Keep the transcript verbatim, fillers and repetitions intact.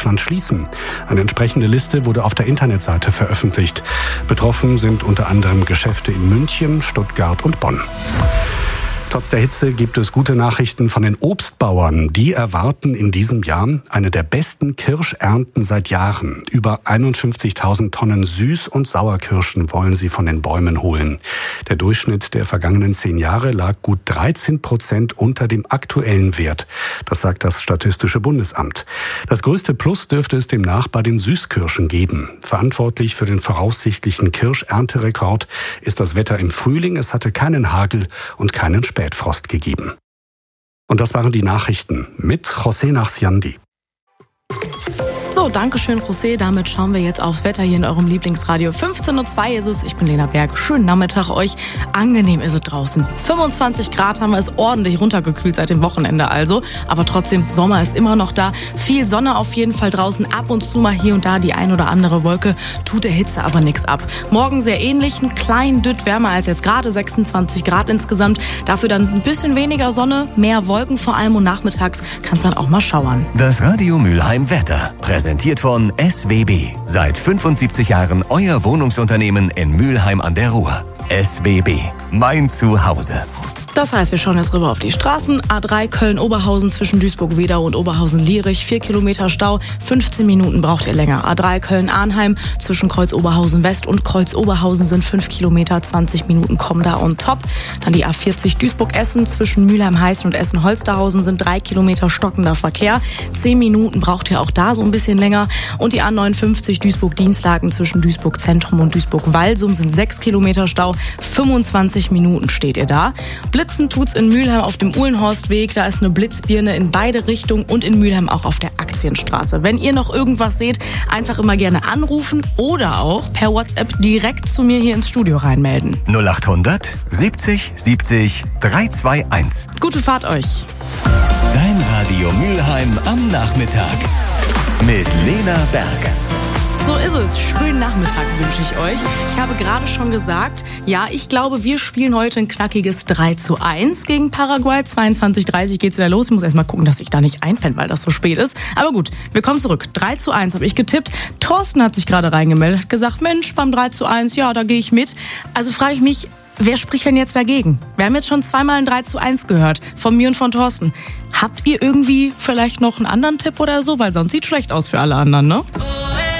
Deutschland schließen. Eine entsprechende Liste wurde auf der Internetseite veröffentlicht. Betroffen sind unter anderem Geschäfte in München, Stuttgart und Bonn. Trotz der Hitze gibt es gute Nachrichten von den Obstbauern. Die erwarten in diesem Jahr eine der besten Kirschernten seit Jahren. Über einundfünfzigtausend Tonnen Süß- und Sauerkirschen wollen sie von den Bäumen holen. Der Durchschnitt der vergangenen zehn Jahre lag gut dreizehn Prozent unter dem aktuellen Wert. Das sagt das Statistische Bundesamt. Das größte Plus dürfte es demnach bei den Süßkirschen geben. Verantwortlich für den voraussichtlichen Kirschernterekord ist das Wetter im Frühling. Es hatte keinen Hagel und keinen Spätsommer. Spätfrost gegeben. Und das waren die Nachrichten mit José Nachsiandi. So, danke schön, José. Damit schauen wir jetzt aufs Wetter hier in eurem Lieblingsradio. fünfzehn Uhr zwei ist es. Ich bin Lena Berg. Schönen Nachmittag euch. Angenehm ist es draußen. fünfundzwanzig Grad haben wir es ordentlich runtergekühlt seit dem Wochenende also. Aber trotzdem, Sommer ist immer noch da. Viel Sonne auf jeden Fall draußen. Ab und zu mal hier und da die ein oder andere Wolke. Tut der Hitze aber nichts ab. Morgen sehr ähnlich. Ein klein Dütt wärmer als jetzt gerade. sechsundzwanzig Grad insgesamt. Dafür dann ein bisschen weniger Sonne. Mehr Wolken vor allem. Und nachmittags kann es dann auch mal schauern. Das Radio Mülheim Wetter. Präsentiert von S W B. Seit fünfundsiebzig Jahren euer Wohnungsunternehmen in Mülheim an der Ruhr. S W B. Mein Zuhause. Das heißt, wir schauen jetzt rüber auf die Straßen. A drei Köln-Oberhausen zwischen Duisburg-Wedau und Oberhausen-Lierich. Vier Kilometer Stau, fünfzehn Minuten braucht ihr länger. A drei Köln-Arnheim zwischen Kreuz-Oberhausen-West und Kreuz-Oberhausen sind fünf Kilometer, zwanzig Minuten kommen da on top. Dann die A vierzig Duisburg-Essen zwischen Mülheim-Heißen und Essen-Holsterhausen sind drei Kilometer stockender Verkehr. Zehn Minuten braucht ihr auch da so ein bisschen länger. Und die A neunundfünfzig Duisburg-Dienstlaken zwischen Duisburg-Zentrum und Duisburg-Walsum sind sechs Kilometer Stau. fünfundzwanzig Minuten steht ihr da. Blitzen tut's in Mülheim auf dem Uhlenhorstweg. Da ist eine Blitzbirne in beide Richtungen und in Mülheim auch auf der Aktienstraße. Wenn ihr noch irgendwas seht, einfach immer gerne anrufen oder auch per WhatsApp direkt zu mir hier ins Studio reinmelden. null achthundert siebzig siebzig dreihunderteinundzwanzig. Gute Fahrt euch. Dein Radio Mülheim am Nachmittag mit Lena Berg. So ist es. Schönen Nachmittag wünsche ich euch. Ich habe gerade schon gesagt, ja, ich glaube, wir spielen heute ein knackiges drei zu eins gegen Paraguay. zweiundzwanzig Uhr dreißig geht's wieder los. Ich muss erst mal gucken, dass ich da nicht einpenne, weil das so spät ist. Aber gut, wir kommen zurück. drei zu eins habe ich getippt. Thorsten hat sich gerade reingemeldet, hat gesagt, Mensch, beim drei zu eins, ja, da gehe ich mit. Also frage ich mich, wer spricht denn jetzt dagegen? Wir haben jetzt schon zweimal ein drei zu eins gehört, von mir und von Thorsten. Habt ihr irgendwie vielleicht noch einen anderen Tipp oder so? Weil sonst sieht schlecht aus für alle anderen, ne?